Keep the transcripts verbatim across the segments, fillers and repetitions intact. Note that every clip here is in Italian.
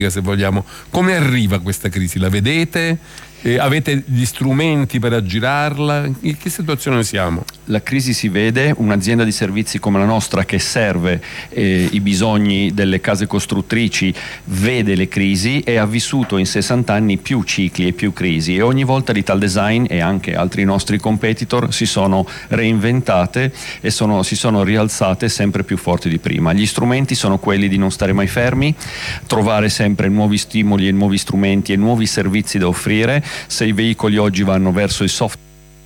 se vogliamo. Come arriva questa crisi? La vedete? Eh, avete gli strumenti per aggirarla? In che situazione siamo? La crisi si vede, un'azienda di servizi come la nostra che serve eh, i bisogni delle case costruttrici vede le crisi e ha vissuto in sessanta anni più cicli e più crisi, e ogni volta l'Italdesign e anche altri nostri competitor si sono reinventate e sono, si sono rialzate sempre più forti di prima. Gli strumenti sono quelli di non stare mai fermi, trovare sempre nuovi stimoli e nuovi strumenti e nuovi servizi da offrire. Se i veicoli oggi vanno verso il software,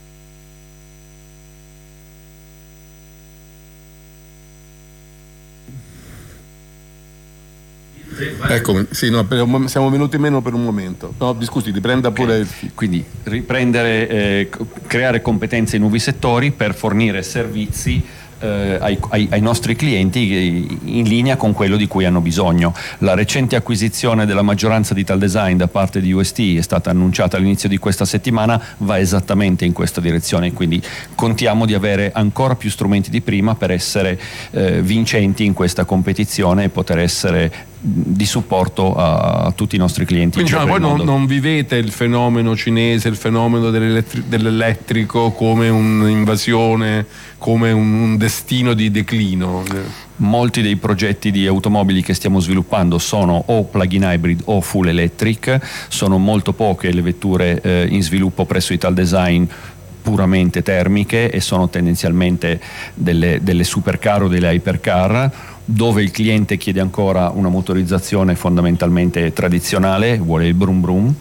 Eccomi, sì, no, siamo venuti meno per un momento. No, scusi, riprenda pure. Okay. Quindi riprendere, eh, creare competenze in nuovi settori per fornire servizi eh, ai, ai, ai nostri clienti in linea con quello di cui hanno bisogno. La recente acquisizione della maggioranza di Italdesign da parte di U S T è stata annunciata all'inizio di questa settimana, va esattamente in questa direzione, quindi contiamo di avere ancora più strumenti di prima per essere eh, vincenti in questa competizione e poter essere di supporto a, a tutti i nostri clienti. Quindi cioè, voi non, non vivete il fenomeno cinese, il fenomeno dell'elettrico come un'invasione, come un destino di declino? Molti dei progetti di automobili che stiamo sviluppando sono o plug-in hybrid o full electric, sono molto poche le vetture eh, in sviluppo presso Italdesign puramente termiche e sono tendenzialmente delle, delle supercar o delle hypercar, dove il cliente chiede ancora una motorizzazione fondamentalmente tradizionale, vuole il brum brum.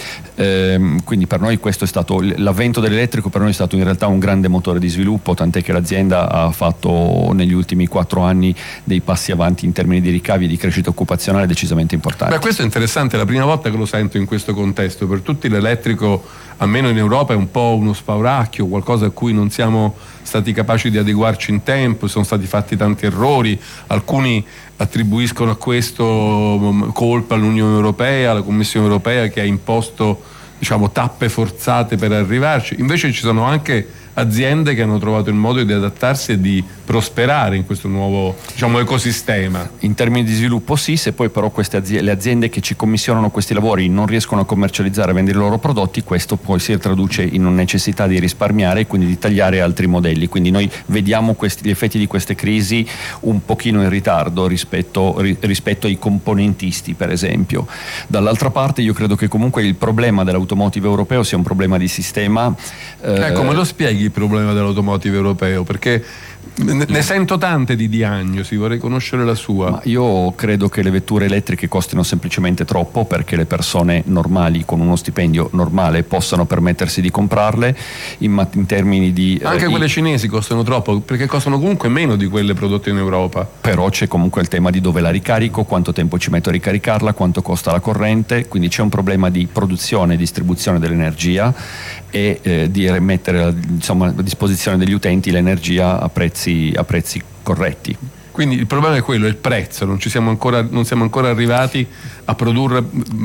Eh, quindi per noi questo è stato l'avvento dell'elettrico, per noi è stato in realtà un grande motore di sviluppo, tant'è che l'azienda ha fatto negli ultimi quattro anni dei passi avanti in termini di ricavi e di crescita occupazionale decisamente importanti. Beh, questo è interessante, è la prima volta che lo sento in questo contesto. Per tutti l'elettrico, almeno in Europa, è un po' uno spauracchio, qualcosa a cui non siamo stati capaci di adeguarci in tempo, sono stati fatti tanti errori, alcuni attribuiscono a questo colpa all'Unione Europea, alla Commissione Europea che ha imposto, diciamo, tappe forzate per arrivarci. Invece ci sono anche aziende che hanno trovato il modo di adattarsi e di prosperare in questo nuovo, diciamo, ecosistema. In termini di sviluppo sì, se poi però queste aziende, le aziende che ci commissionano questi lavori non riescono a commercializzare e vendere i loro prodotti, questo poi si traduce in una necessità di risparmiare e quindi di tagliare altri modelli. Quindi noi vediamo questi, gli effetti di queste crisi un pochino in ritardo rispetto, ri, rispetto ai componentisti, per esempio. Dall'altra parte io credo che comunque il problema dell'automotive europeo sia un problema di sistema. Eh, come lo spieghi il problema dell'automotive europeo? Perché ne sento tante di diagnosi, vorrei conoscere la sua. Ma io credo che le vetture elettriche costino semplicemente troppo perché le persone normali con uno stipendio normale possano permettersi di comprarle. In, in termini di anche eh, quelle i... cinesi costano troppo perché costano comunque meno di quelle prodotte in Europa. Però c'è comunque il tema di dove la ricarico, quanto tempo ci metto a ricaricarla, quanto costa la corrente, quindi c'è un problema di produzione e distribuzione dell'energia e eh, di mettere, insomma, a disposizione degli utenti l'energia a prezzi, a prezzi corretti. Quindi il problema è quello, è il prezzo, non ci siamo ancora, non siamo ancora arrivati a produrre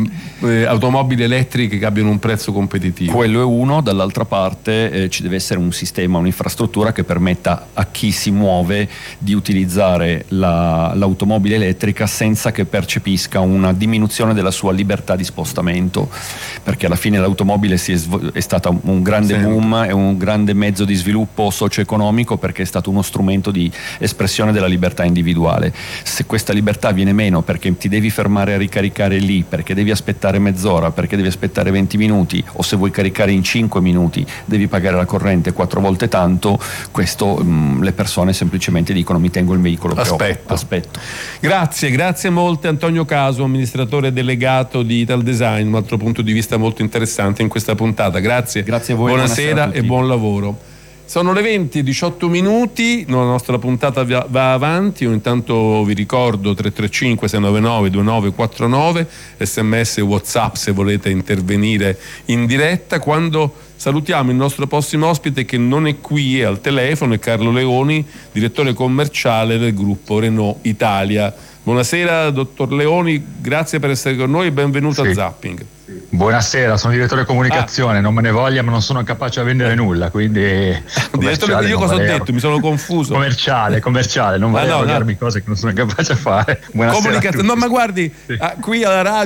eh, automobili elettriche che abbiano un prezzo competitivo. Quello è uno, dall'altra parte eh, ci deve essere un sistema, un'infrastruttura che permetta a chi si muove di utilizzare la, l'automobile elettrica senza che percepisca una diminuzione della sua libertà di spostamento, perché alla fine l'automobile si è, sv- è stata un grande sì. boom, è un grande mezzo di sviluppo socio-economico perché è stato uno strumento di espressione della libertà individuale. Se questa libertà viene meno perché ti devi fermare a ricaricare lì, perché devi aspettare mezz'ora, perché devi aspettare venti minuti, o se vuoi caricare in cinque minuti devi pagare la corrente quattro volte tanto, questo mh, le persone semplicemente dicono mi tengo il veicolo aspetto. aspetto. Grazie, grazie molte Antonio Caso, amministratore delegato di Italdesign, un altro punto di vista molto interessante in questa puntata. Grazie. Grazie a voi. Buonasera, buonasera e buon lavoro. Sono le venti e diciotto minuti, la nostra puntata va avanti. Io intanto vi ricordo tre tre cinque sei nove nove due nove quattro nove, sms e WhatsApp se volete intervenire in diretta. Quando salutiamo il nostro prossimo ospite, che non è qui, è al telefono, è Carlo Leoni, direttore commerciale del gruppo Renault Italia. Buonasera dottor Leoni, grazie per essere con noi e benvenuto sì. a Zapping. Buonasera, sono direttore comunicazione, ah. non me ne voglia, ma non sono capace a vendere nulla, quindi direttore, io cosa ho detto? Mi sono confuso. Commerciale, commerciale, non ah, volevo no, darmi no. cose che non sono capace a fare. Buonasera. Comunicazione, no, ma guardi, sì. ah, qui alla radio